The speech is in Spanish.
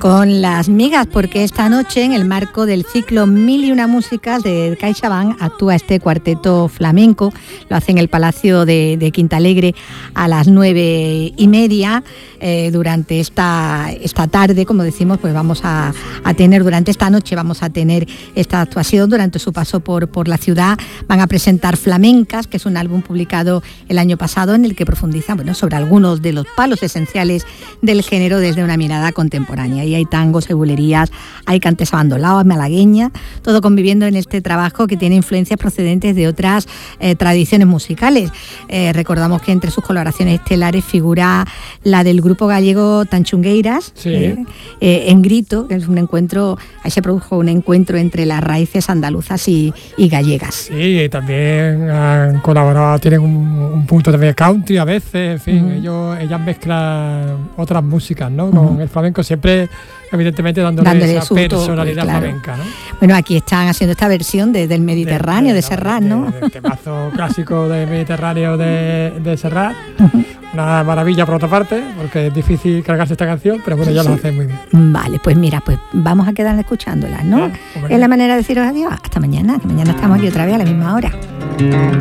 con Las Migas, porque esta noche, en el marco del ciclo 1001 músicas de CaixaBank, actúa este cuarteto flamenco. Lo hace en el Palacio de Quintalegre a las 9:30. Durante esta tarde, como decimos, pues vamos a tener, durante esta noche vamos a tener esta actuación. Durante su paso por la ciudad van a presentar Flamencas, que es un álbum publicado el año pasado en el que profundizan, bueno, sobre algunos de los palos esenciales del género desde una mirada contemporánea. Y hay tangos, hay bulerías, hay cantes abandolados, malagueña, todo conviviendo en este trabajo que tiene influencias procedentes de otras tradiciones musicales. Recordamos que entre sus colaboraciones estelares figura la del grupo gallego Tanchungueiras, sí. En Grito, que es un encuentro, ahí se produjo un encuentro entre las raíces andaluzas y gallegas. Sí, también han colaborado, tienen un punto también country a veces, en fin, ellas mezclan otras músicas, ¿no? Con el flamenco, siempre evidentemente dándole esa personalidad flamenca, ¿no? Bueno, aquí están haciendo esta versión del Mediterráneo, de Serrat, ¿no? Del temazo clásico del Mediterráneo de Serrat. Una maravilla por otra parte, porque es difícil cargarse esta canción, pero bueno, ya lo hacen muy bien. Vale, pues mira, pues vamos a quedar escuchándola, ¿no? Es la manera de deciros adiós. Hasta mañana, que mañana estamos aquí otra vez a la misma hora.